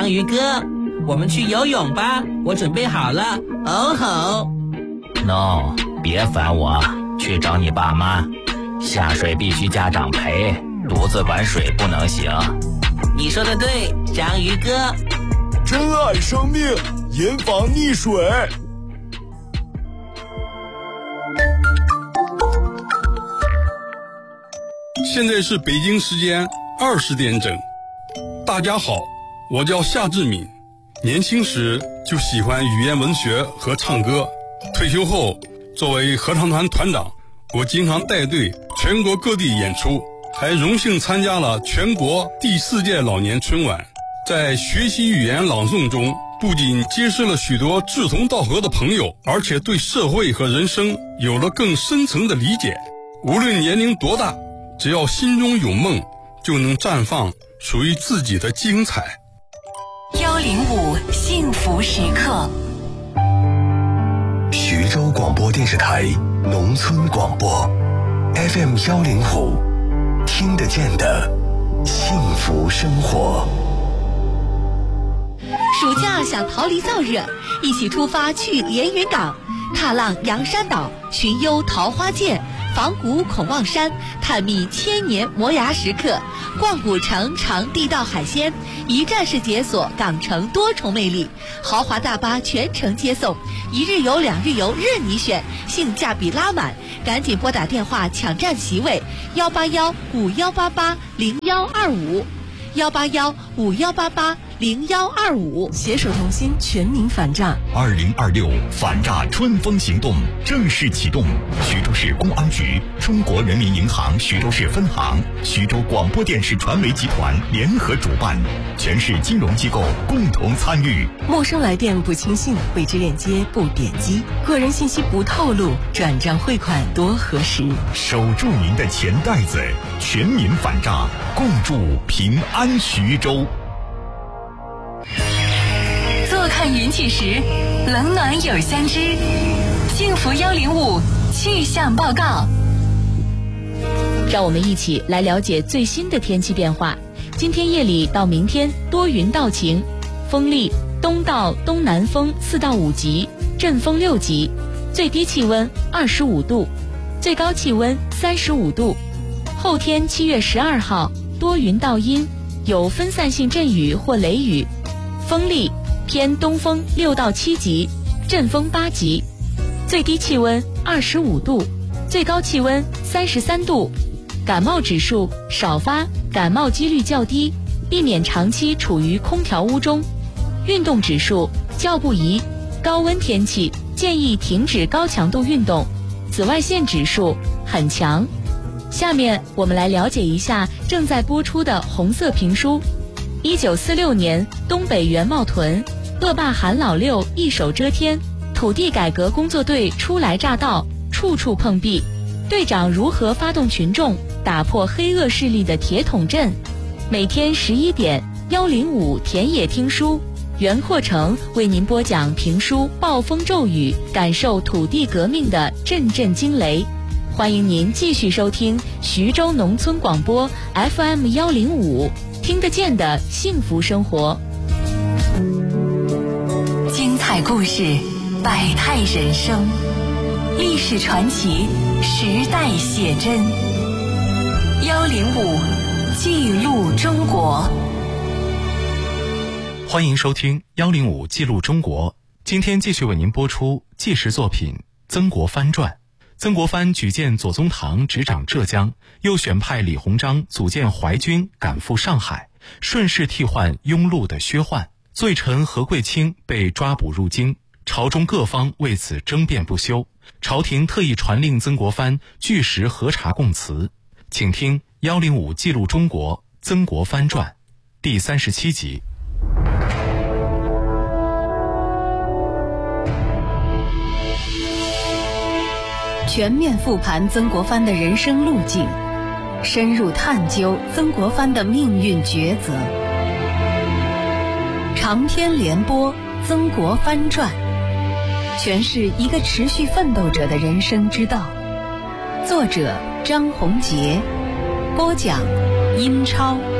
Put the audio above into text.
章鱼哥，我们去游泳吧，我准备好了。哦吼 No， 别烦我，去找你爸妈。下水必须家长陪，独自玩水不能行。 你说的对，章鱼哥。 珍爱生命，严防溺水。 现在是北京时间20点整。大家好，我叫夏志敏，年轻时就喜欢语言文学和唱歌。退休后，作为合唱团团长，我经常带队全国各地演出，还荣幸参加了全国第4届老年春晚。在学习语言朗诵中，不仅结识了许多志同道合的朋友，而且对社会和人生有了更深层的理解。无论年龄多大，只要心中有梦，就能绽放属于自己的精彩。 105幸福时刻， 徐州广播电视台农村广播 FM 105，听得见的幸福生活。 暑假想逃离燥热，一起出发去连云港，踏浪洋山岛，寻幽桃花涧，访古孔望山，探秘千年磨牙时刻，逛古城尝地道海鲜，一站式解锁港城多重魅力，豪华大巴全程接送，1日游2日游任你选，性价比拉满，赶紧拨打电话抢占席位，18151880125，18151880125， 携手同心，全民反诈。 2026反诈春风行动正式启动，徐州市公安局、中国人民银行徐州市分行、徐州广播电视传媒集团联合主办，全市金融机构共同参与。 陌生来电不轻信，未知链接不点击，个人信息不透露，转账汇款多核实。 守住您的钱袋子，全民反诈，共筑平安徐州。 坐看云起时，冷暖有相知。幸福105气象报告， 让我们一起来了解最新的天气变化。今天夜里到明天多云到晴，风力东到东南风4到5级，阵风6级，最低气温25度，最高气温35度。后天7月12号多云到阴，有分散性阵雨或雷雨，风力偏东风6到7级，阵风8级，最低气温25度，最高气温33度。感冒指数少发，感冒几率较低，避免长期处于空调屋中。运动指数较不宜，高温天气建议停止高强度运动。紫外线指数很强。下面我们来了解一下正在播出的红色评书。1946年东北袁茂屯，恶霸韩老六一手遮天，土地改革工作队初来乍到，处处碰壁，队长如何发动群众打破黑恶势力的铁桶阵？每天11点105田野听书，袁阔成为您播讲评书《暴风骤雨》，感受土地革命的阵阵惊雷。欢迎您继续收听徐州农村广播 FM 105，听得见的幸福生活。 精彩故事，百态人生，历史传奇，时代写真。105记录中国。 欢迎收听105记录中国。今天继续为您播出纪实作品《曾国藩传》。曾国藩举荐左宗棠执掌浙江，又选派李鸿章组建淮军赶赴上海，顺势替换庸碌的薛焕。罪臣何贵卿被抓捕入京，朝中各方为此争辩不休，朝廷特意传令曾国藩据实核查供词。请听105记录中国曾国藩传第37集。 全面复盘曾国藩的人生路径，深入探究曾国藩的命运抉择。长篇连播《曾国藩传》，诠释一个持续奋斗者的人生之道。作者张宏杰，播讲殷超。